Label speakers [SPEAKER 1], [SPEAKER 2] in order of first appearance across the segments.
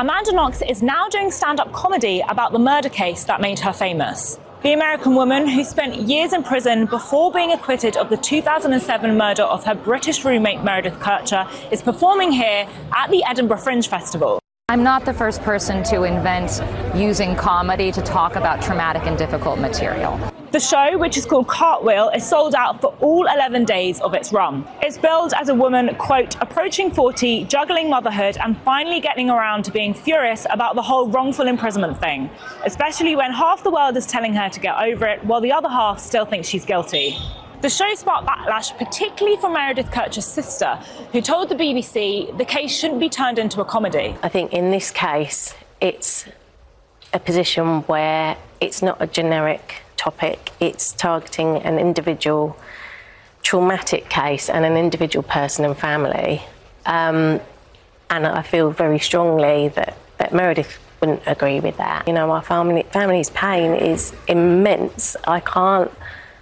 [SPEAKER 1] Amanda Knox is now doing stand-up comedy about the murder case that made her famous. The American woman, who spent years in prison before being acquitted of the 2007 murder of her British roommate Meredith Kercher, is performing here at the Edinburgh Fringe Festival.
[SPEAKER 2] I'm not the first person to invent using comedy to talk about traumatic and difficult material.
[SPEAKER 1] The show, which is called Cartwheel, is sold out for all 11 days of its run. It's billed as a woman, quote, approaching 40, juggling motherhood, and finally getting around to being furious about the whole wrongful imprisonment thing, especially when half the world is telling her to get over it, while the other half still thinks she's guilty. The show sparked backlash, particularly from Meredith Kercher's sister, who told the BBC the case shouldn't be turned into a comedy.
[SPEAKER 3] I think in this case, it's a position where it's not a generic topic. It's targeting an individual traumatic case and an individual person and family. And I feel very strongly that Meredith wouldn't agree with that. You know, our family's pain is immense. I can't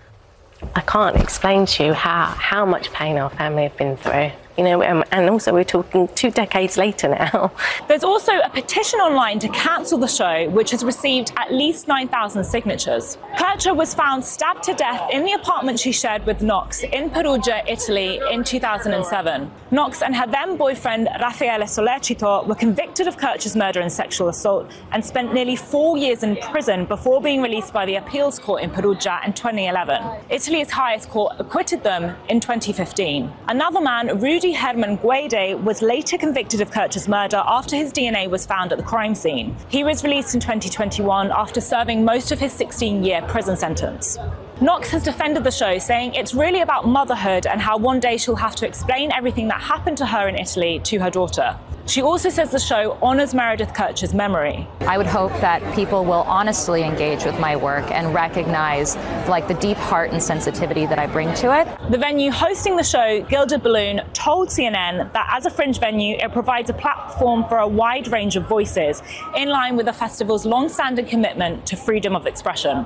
[SPEAKER 3] explain to you how much pain our family have been through. You know, and also we're talking 2 decades later now.
[SPEAKER 1] There's also a petition online to cancel the show, which has received at least 9,000 signatures. Kercher was found stabbed to death in the apartment she shared with Knox in Perugia, Italy in 2007. Knox and her then boyfriend Raffaele Sollecito were convicted of Kercher's murder and sexual assault and spent nearly 4 years in prison before being released by the appeals court in Perugia in 2011. Italy's highest court acquitted them in 2015. Another man, Rudy Herman Guede, was later convicted of Kercher's murder after his DNA was found at the crime scene. He was released in 2021 after serving most of his 16-year prison sentence. Knox has defended the show, saying it's really about motherhood and how one day she'll have to explain everything that happened to her in Italy to her daughter. She also says the show honours Meredith Kercher's memory.
[SPEAKER 2] I would hope that people will honestly engage with my work and recognize the deep heart and sensitivity that I bring to it.
[SPEAKER 1] The venue hosting the show, Gilded Balloon, told CNN that as a fringe venue, it provides a platform for a wide range of voices, in line with the festival's long-standing commitment to freedom of expression.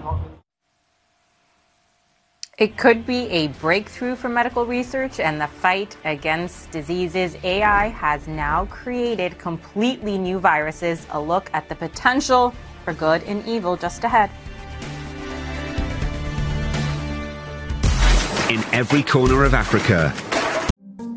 [SPEAKER 4] It could be a breakthrough for medical research and the fight against diseases. AI has now created completely new viruses. A look at the potential for good and evil just ahead.
[SPEAKER 5] In every corner of Africa,